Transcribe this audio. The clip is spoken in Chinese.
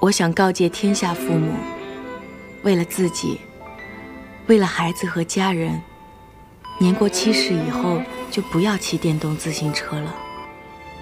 我想告诫天下父母，为了自己，为了孩子和家人，年过70以后就不要骑电动自行车了。